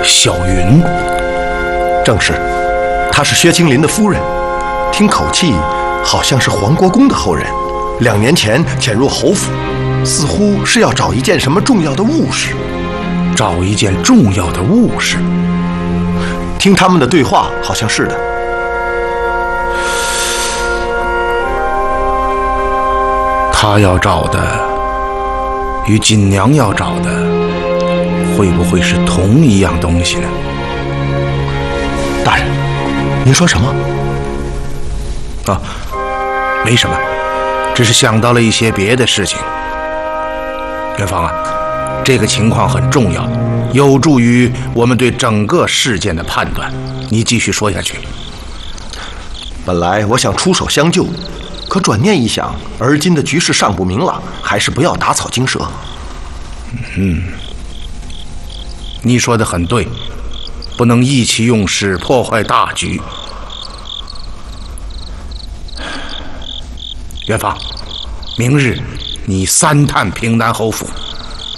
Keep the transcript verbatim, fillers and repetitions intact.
小云， 正是，她是薛青林的夫人，听口气好像是黄国公的后人。两年前潜入侯府，似乎是要找一件什么重要的物事。 找一件重要的物事？ 听他们的对话，好像是的。 他要找的，与锦娘要找的，会不会是同一样东西呢？ 大人，您说什么？ 啊，没什么，只是想到了一些别的事情。元芳啊，这个情况很重要，有助于我们对整个事件的判断。你继续说下去。 本来我想出手相救，可转念一想，而今的局势尚不明朗，还是不要打草惊蛇。 嗯，你说的很对，不能意气用事，破坏大局。元芳，明日你三探平南侯府。